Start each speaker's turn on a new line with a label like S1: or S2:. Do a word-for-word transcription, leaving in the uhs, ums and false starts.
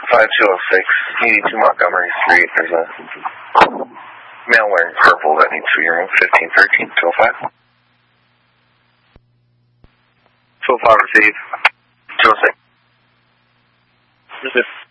S1: five two oh six, eighty-two Montgomery Street. There's a male wearing purple that needs to be removed. fifteen thirteen, two oh five.
S2: two oh five, receive.
S1: two oh six.
S2: Receive.